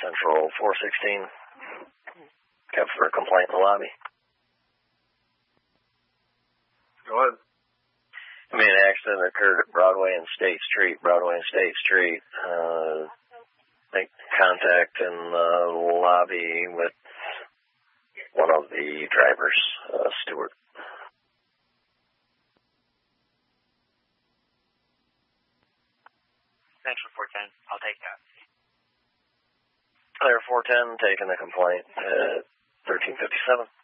Central 416. Kept for a complaint in the lobby. Go ahead. I mean, an accident occurred at Broadway and State Street. Make contact in the lobby with one of the drivers, Stewart. Central 410, I'll take that. Clear 410, taking the complaint at 1357.